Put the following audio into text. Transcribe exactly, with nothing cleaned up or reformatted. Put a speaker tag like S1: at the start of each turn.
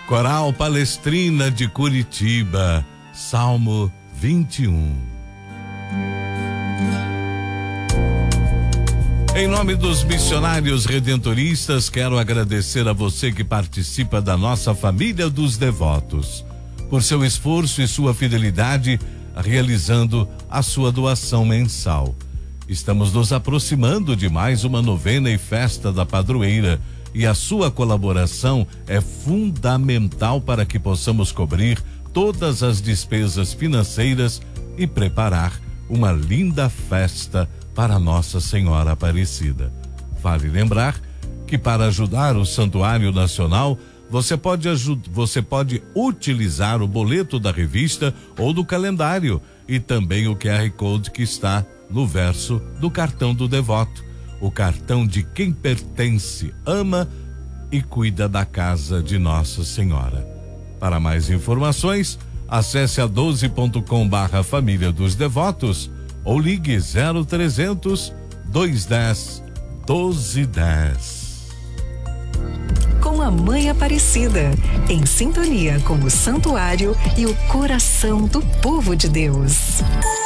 S1: Coral Palestrina de Curitiba, Salmo vinte e um. Em nome dos missionários redentoristas, quero agradecer a você que participa da nossa família dos devotos, por seu esforço e sua fidelidade, realizando a sua doação mensal. Estamos nos aproximando de mais uma novena e festa da padroeira, e a sua colaboração é fundamental para que possamos cobrir todas as despesas financeiras e preparar uma linda festa para Nossa Senhora Aparecida. Vale lembrar que para ajudar o Santuário Nacional, você pode, você pode utilizar o boleto da revista ou do calendário e também o Q R Code que está no verso do cartão do devoto, o cartão de quem pertence, ama e cuida da casa de Nossa Senhora. Para mais informações, acesse a doze ponto com barra Família dos Devotos ou ligue zero trezentos, dois dez, doze dez.
S2: Com a Mãe Aparecida, em sintonia com o santuário e o coração do povo de Deus.